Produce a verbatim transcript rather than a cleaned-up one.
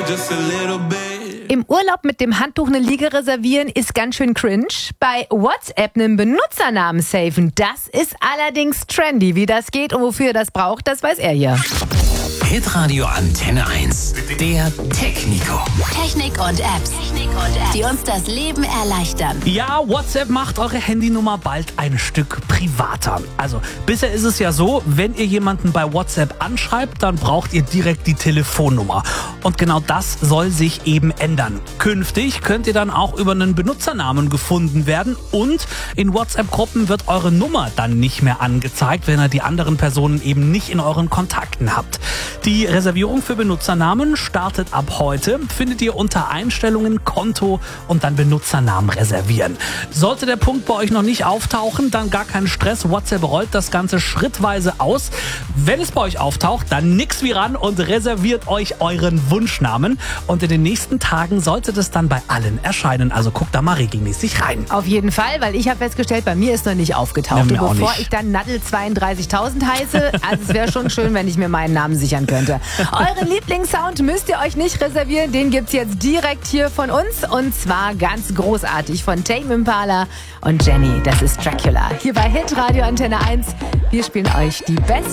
just a little bit. Im Urlaub mit dem Handtuch eine Liege reservieren ist ganz schön cringe. Bei WhatsApp einen Benutzernamen safen, das ist allerdings trendy. Wie das geht und wofür ihr das braucht, das weiß er hier. Hitradio Antenne eins. Der Technico. Technik und Apps, Technik und Apps, die uns das Leben erleichtern. Ja, WhatsApp macht eure Handynummer bald ein Stück privater. Also bisher ist es ja so, wenn ihr jemanden bei WhatsApp anschreibt, dann braucht ihr direkt die Telefonnummer. Und genau das soll sich eben ändern. Künftig könnt ihr dann auch über einen Benutzernamen gefunden werden und in WhatsApp-Gruppen wird eure Nummer dann nicht mehr angezeigt, wenn ihr die anderen Personen eben nicht in euren Kontakten habt. Die Reservierung für Benutzernamen startet ab heute. Findet ihr unter Einstellungen, Konto und dann Benutzernamen reservieren. Sollte der Punkt bei euch noch nicht auftauchen, dann gar kein Stress. WhatsApp rollt das Ganze schrittweise aus. Wenn es bei euch auftaucht, dann nix wie ran und reserviert euch euren Wunschnamen. Und in den nächsten Tagen sollte das dann bei allen erscheinen. Also guckt da mal regelmäßig rein. Auf jeden Fall, weil ich habe festgestellt, bei mir ist noch nicht aufgetaucht. Ja, und bevor nicht. ich dann Nadel zweiunddreißigtausend heiße, also es wäre schon schön, wenn ich mir meinen Namen sichern könnte. Euren Lieblingssound müsst ihr euch nicht reservieren, den gibt's jetzt direkt hier von uns und zwar ganz großartig von Tame Impala und Jenny. Das ist Dracula. Hier bei Hitradio Antenne eins. Wir spielen euch die besten